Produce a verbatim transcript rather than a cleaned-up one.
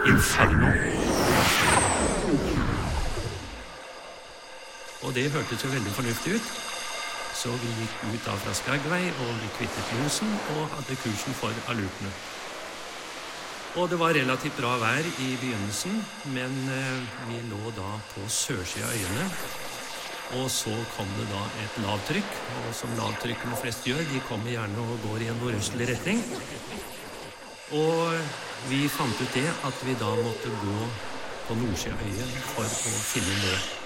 Inferno. Og det hørtes jo veldig fornuftig ut. Så vi gikk ut da fra Skagway, og vi kvittet losen og hadde kursen for alurtene. Og det var relativt bra vær i begynnelsen, men eh, vi lå da på sørsiden av øyene. Og så kom det da et lavtrykk, og som lavtrykkene flest gjør, de kommer gjerne og går i en nordøstlig retning. Og vi fant ut det at vi da måtte gå på nordsiden av øyen for å finne nød.